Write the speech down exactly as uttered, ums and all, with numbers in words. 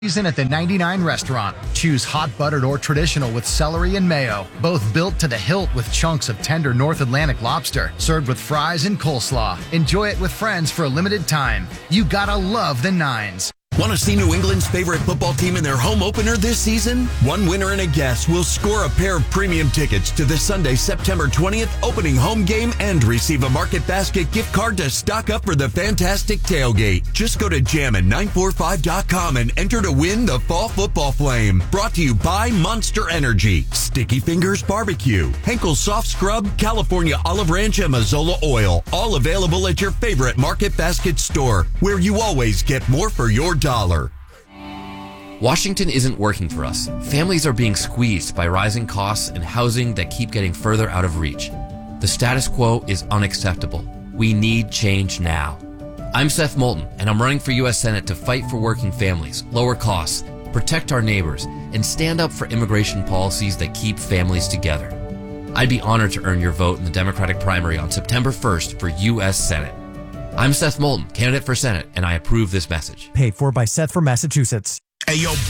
Season at the ninety-nine restaurant. Choose hot buttered or traditional with celery and mayo. Both built to the hilt with chunks of tender North Atlantic lobster. Served with fries and coleslaw. Enjoy it with friends for a limited time. You gotta love the Nines. Want to see New England's favorite football team in their home opener this season? One winner and a guest will score a pair of premium tickets to the Sunday, September twentieth opening home game and receive a Market Basket gift card to stock up for the fantastic tailgate. Just go to jammin nine four five dot com and enter to win the Fall Football Flame. Brought to you by Monster Energy, Sticky Fingers Barbecue, Henkel Soft Scrub, California Olive Ranch, and Mazzola Oil. All available at your favorite Market Basket store, where you always get more for your dollar. Washington isn't working for us. Families are being squeezed by rising costs and housing that keep getting further out of reach. The status quo is unacceptable. We need change now. I'm Seth Moulton, and I'm running for U S Senate to fight for working families, lower costs, protect our neighbors, and stand up for immigration policies that keep families together. I'd be honored to earn your vote in the Democratic primary on September first for U S Senate. I'm Seth Moulton, candidate for Senate, and I approve this message. Paid for by Seth from Massachusetts. Hey, yo,